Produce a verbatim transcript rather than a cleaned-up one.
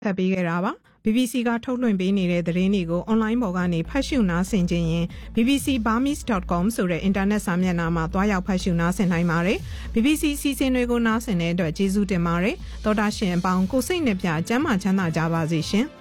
ဖတ်ပေးခဲ့တာပါ B B C ကထုတ်လွှင့်ပေးနေတဲ့သတင်းတွေကို online ပေါ်ကနေဖတ်ရှုနားဆင်ခြင်းရင် b b c burmese dot com ဆိုတဲ့ internet စာမျက်နှာမှာတွားရောက်ဖတ်ရှုနားဆင်နိုင်ပါတယ်။ B B C စီစဉ်တွေကိုနားဆင်တဲ့အတွက်ကျေးဇူးတင်ပါတယ်။သောတာရှင်အပေါင်းကိုစိတ်နှပြကျန်းမာချမ်းသာကြပါစေရှင်။